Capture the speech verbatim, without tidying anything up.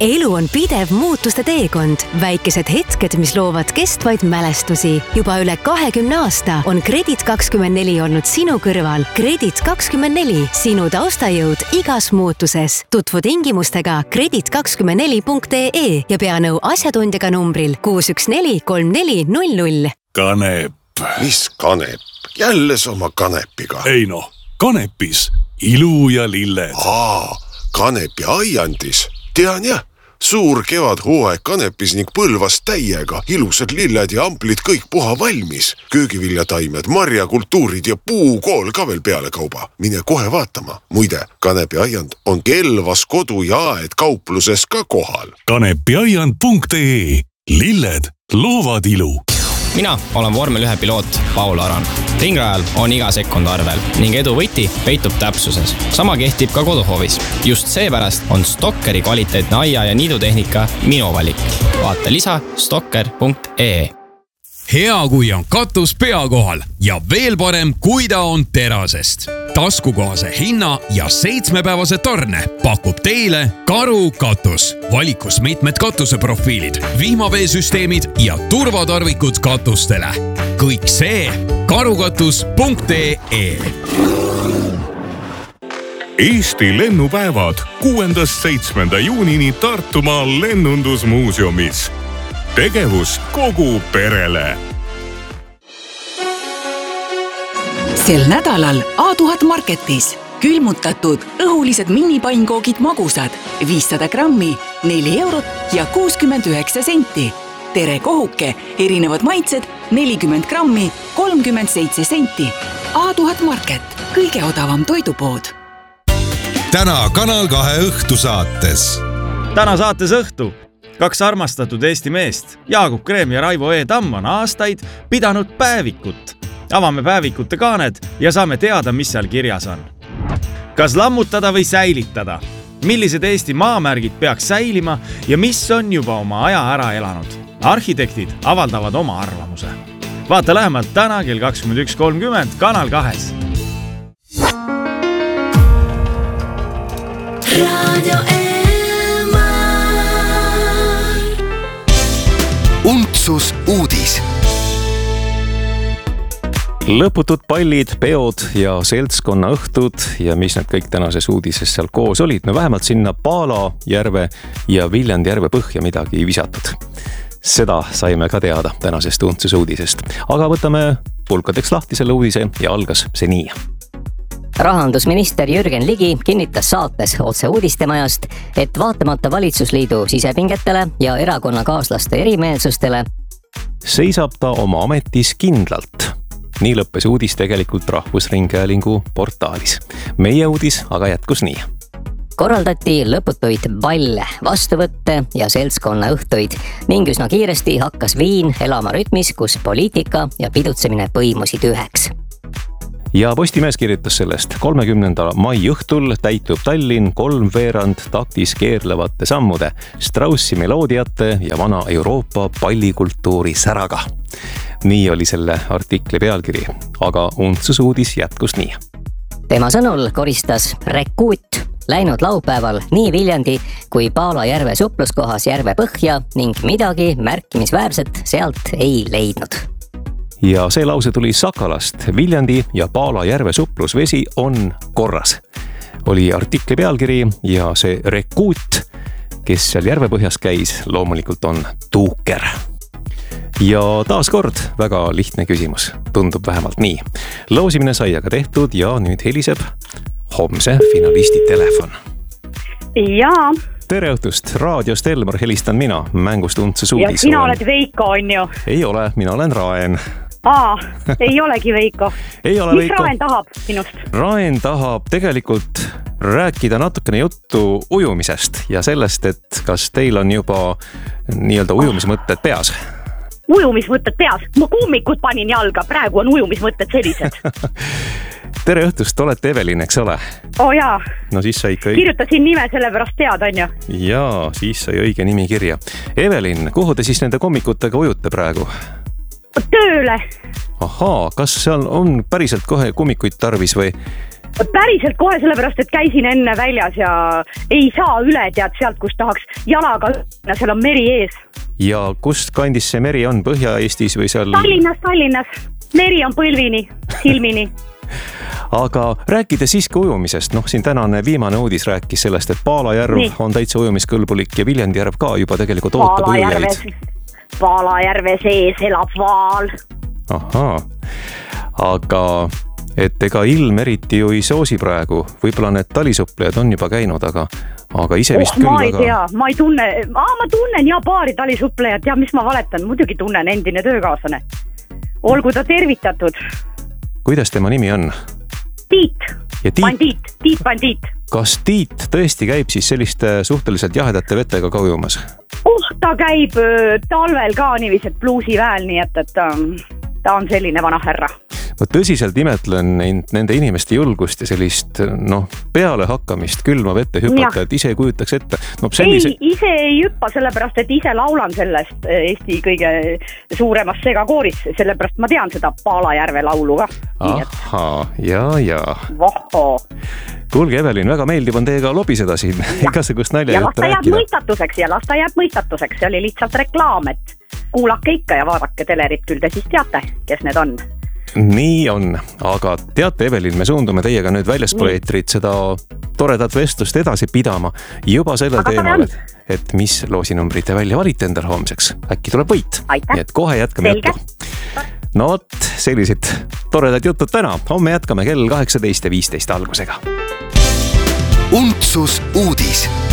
elu on pidev muutuste teekond. Väikesed hetked, mis loovad kestvaid mälestusi. Juba üle kahekümne aasta on Kredit kakskümmend neli olnud sinu kõrval. Kredit kakskümmend neli, sinu taustajõud igas muutuses. Tutvu tingimustega kredit kakskümmend neli punkt ee ja pea nõu asjatundjaga numbril kuus üks neli kolm neli null null. Kanep. Mis kanep? Jälle sama kanepiga. Ei no, kanepis ilu ja lilled. Aa, kanepi aiandis. Tean jah, suur kevad hooaeg kanepis ning põlvas täiega. Ilusad lilled ja amplid kõik puha valmis. Köögiviljataimed, marjakultuurid ja puukool ka veel peale kauba. Mine kohe vaatama. Muide, kanepi aiand on Kelvas kodu ja aed kaupluses ka kohal. kanepiaiand punkt ee. Lilled loovad ilu. Mina olen vormel ühe piloot Paul Aran. Ringrajal on iga sekund arvel ning edu võti peitub täpsuses. Sama kehtib ka koduhoovis. Just seepärast on Stokkeri kvaliteetne aia- ja niidutehnika minu valik. Vaata lisa stokker punkt ee. Hea, kui on katus pea kohal ja veel parem, kui ta on terasest. Taskukohase hinna ja seitsmepäevase tarne pakub teile Karu katus. Valikus mitmed katuseprofiilid, vihmaveesüsteemid ja turvatarvikud katustele. Kõik see karukatus punkt ee. Eesti lennupäevad kuuendast seitsmenda juunini Tartumaal lennundusmuuseumis. Tegevus kogu perele. Sel nädalal A tuhat Marketis külmutatud õhulised minipainkoogid magusad viissada grammi, neli eurot ja kuuskümmend üheksa senti. Tere kohuke, erinevad maitsed, nelikümmend grammi, kolmkümmend seitse senti. A tuhat Market, kõige odavam toidupood. Täna Kanal kahe õhtusaates. Täna saates õhtu. Kaks armastatud Eesti meest, Jaagup Kreem ja Raivo E. Tamm on aastaid pidanud päevikut. Avame päevikute kaaned ja saame teada, mis seal kirjas on. Kas lammutada või säilitada? Millised Eesti maamärgid peaks säilima ja mis on juba oma aja ära elanud? Arhitektid avaldavad oma arvamuse. Vaata lähemalt täna kell kakskümmend üks kolmkümmend Kanal kahes. Radio Untsus uudis. Lõputud pallid, peod ja seltskonna õhtud ja mis need kõik tänases uudises seal koos olid. No vähemalt sinna Paala järve ja Viljandi järve põhja midagi visatud. Seda saime ka teada tänasest Untsus uudisest. Aga võtame pulkadeks lahti selle uudise ja algas see nii. Rahandusminister Jürgen Ligi kinnitas saates Otse uudistemajast, et vaatamata valitsusliidu sisepingetele ja erakonnakaaslaste erimeelsustele seisab ta oma ametis kindlalt. Nii lõppes uudis tegelikult Rahvusringhäälingu portaalis. Meie uudis aga jätkus nii. Korraldati lõputuid balle, vastuvõtte ja seltskonna õhtuid ning üsna kiiresti hakkas Viin elama rütmis, kus poliitika ja pidutsemine põimusid üheks. Ja Postimees kirjutas sellest. kolmekümnenda mai õhtul täitub Tallinn kolmveerand taktis keerlevate sammude, Straussi meloodiate ja vana Euroopa pallikultuuri säraga. Nii oli selle artikli pealkiri, aga Untsus uudis jätkus nii. Tema sõnul koristas Rekuut läinud laupäeval nii Viljandi kui Paala järve supluskohas järve põhja ning midagi märkimisväärset sealt ei leidnud. Ja see lause tuli Sakalast. Viljandi ja Paala järve suplusvesi on korras. Oli artikli pealkiri ja see Rekuut, kes seal järve põhjas käis, loomulikult on tuuker. Ja taas kord väga lihtne küsimus. Tundub vähemalt nii. Loosimine sai aga tehtud ja nüüd heliseb homse finalisti telefon. Jaa. Tere õhtust, raadiost Elmar helistan mina, mängust Untsus uudis. Ja sina oled Veiko, on ju? Ei ole, mina olen Raen. Aa, ei olegi Veiko. Ei ole Mis Veiko. Raen tahab sinust? Raen tahab tegelikult rääkida natukene juttu ujumisest ja sellest, et kas teil on juba nii-öelda ujumismõtted peas? Ujumismõtted peas? Ma kummikut panin jalga, praegu on ujumismõtted sellised. Tere õhtust, olete Evelin, eks ole? Oo jaa. No siis sai ikka... Kirjutasin nime selle pärast tead, on ju? Jaa, siis sai õige nimi kirja. Evelin, kuhu te siis nende kommikutega ujute praegu? Tööle. Ahaa, kas seal on päriselt kohe kummikuid tarvis või päriselt kohe sellepärast, et käisin enne väljas ja ei saa üle tead sealt, kus tahaks jalaga, seal on meri ees. Ja kust kandis see meri on, Põhja-Eestis või seal? Tallinnas, Tallinnas. Meri on põlvini, silmini. Aga rääkides siiski ujumisest, noh siin tänane viimane uudis rääkis sellest, et Paalajärv Nii. on täitsa ujumiskõlbulik ja Viljandi järv ka juba tegelikult ootab ujujaid. Paalajärve sees elab vaal. Ahaa, aga et ega ilm eriti ju ei soosi praegu, võib-olla need talisuplejad on juba käinud, aga, aga ise vist oh, küll ma ei väga... tea, ma ei tunne, Aa, ma tunnen ja paari talisuplejat ja mis ma valetan, muidugi tunnen endine töökaaslane. Olgu ta tervitatud. Kuidas tema nimi on? Tiit, Tiit? Bandiit, Tiit Bandiit. Kas Tiit tõesti käib siis selliste suhteliselt jahedate vetega ka ujumas? Oh, ta käib talvel ka niiviselt pluusi väel, nii et, et ta on selline vana härra. Ma tõsiselt imetlen nende inimeste julgust ja sellist noh, peale hakkamist külma vette hüpata, et ise ei kujutaks ette. No, sellise... Ei, ise ei hüppa sellepärast, et ise laulan sellest Eesti kõige suuremas segakooris, sellepärast ma tean seda Paalajärve laulu ka. Ahaa, ja, ja. Voho. Kuulge, Evelin, väga meeldib on teiega lobiseda siin igasugust nalja ja juttu rääkida. Ja lasta jääb mõistatuseks ja lasta jääb mõistatuseks, see oli lihtsalt reklaam, et kuulake ikka ja vaadake telerit, küll te siis teate, kes need on. Nii on, aga teate, Evelin, me suundume teiega nüüd väljaspool eetrit seda toredat vestlust edasi pidama juba sellel aga teemal, et, et mis loosinumbrite välja valite endal homseks. Äkki tuleb võit, nii et kohe jätkame Selge. juttu. No vot, sellised toredad jutud täna, homme jätkame kell kaheksateist ja viisteist algusega. Untsus uudis.